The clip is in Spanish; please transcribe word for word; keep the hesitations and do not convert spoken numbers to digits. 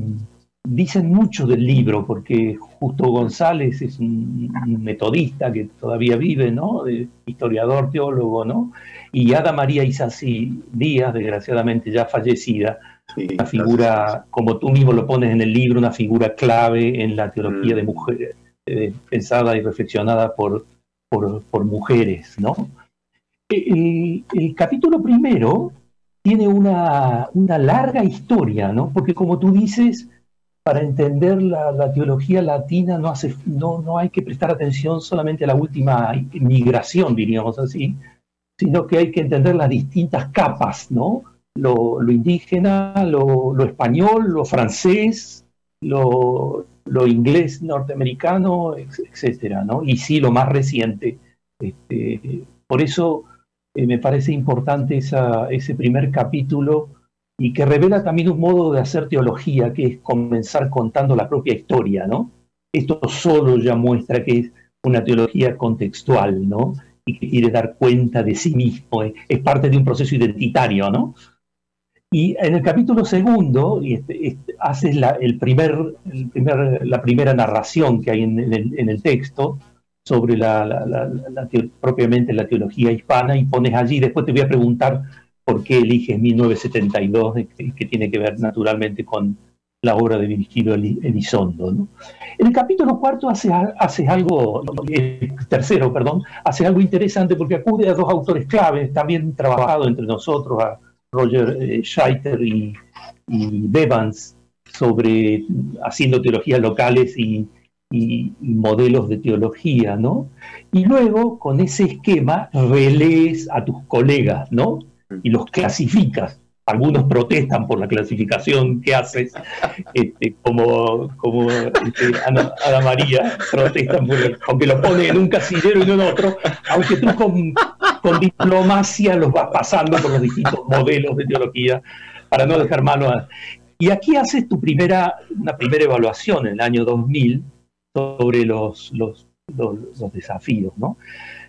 dicen mucho del libro, porque Justo González es un, un metodista que todavía vive, ¿no? De historiador, teólogo, ¿no? Y Ada María Isassi Díaz, desgraciadamente ya fallecida, Sí, una figura, gracias. como tú mismo lo pones en el libro, una figura clave en la teología Mm. de mujeres, eh, pensada y reflexionada por, por, por mujeres, ¿no? El, el capítulo primero tiene una, una larga historia, ¿no? Porque como tú dices, para entender la, la teología latina no, hace, no, no hay que prestar atención solamente a la última migración, diríamos así, sino que hay que entender las distintas capas, ¿no? Lo, lo indígena, lo, lo español, lo francés, lo, lo inglés norteamericano, etcétera, ¿no? Y sí, lo más reciente. Este, por eso eh, me parece importante esa, ese primer capítulo y que revela también un modo de hacer teología, que es comenzar contando la propia historia, ¿no? Esto solo ya muestra que es una teología contextual, ¿no? Y que quiere dar cuenta de sí mismo, es, es parte de un proceso identitario, ¿no? Y en el capítulo segundo y este, este, haces la, el primer, el primer, la primera narración que hay en, en, el, en el texto sobre la, la, la, la teo, propiamente la teología hispana, y pones allí, después te voy a preguntar por qué eliges mil novecientos setenta y dos, que, que tiene que ver naturalmente con la obra de Virgilio Elizondo, ¿no? En el capítulo cuarto hace, hace algo, el tercero, perdón, hace algo interesante porque acude a dos autores claves, también trabajado entre nosotros, a Roger eh, Scheiter y, y Bevans, sobre haciendo teologías locales y, y, y modelos de teología, ¿no? Y luego, con ese esquema, relees a tus colegas, ¿no? Y los clasificas. Algunos protestan por la clasificación que haces, este, como, como este, Ana, Ana María, protestan por el, aunque lo pone en un casillero y no en otro, aunque tú con, con diplomacia los vas pasando por los distintos modelos de teología para no dejar mano a... Y aquí haces tu primera, una primera evaluación en el año dos mil sobre los, los, los, los desafíos, ¿no?